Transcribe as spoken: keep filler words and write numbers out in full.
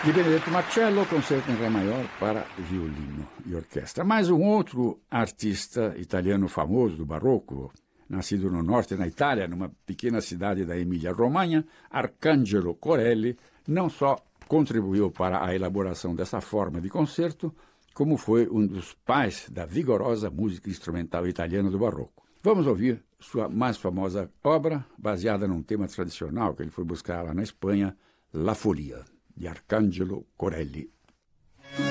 Di Benedetto Marcello, concerto em Ré maior para violino e orquestra. Mais um outro artista italiano famoso do barroco, nascido no norte da Itália, numa pequena cidade da Emília-Romanha, Arcangelo Corelli, não só contribuiu para a elaboração dessa forma de concerto, como foi um dos pais da vigorosa música instrumental italiana do barroco. Vamos ouvir sua mais famosa obra, baseada num tema tradicional que ele foi buscar lá na Espanha, La Folia, de Arcangelo Corelli.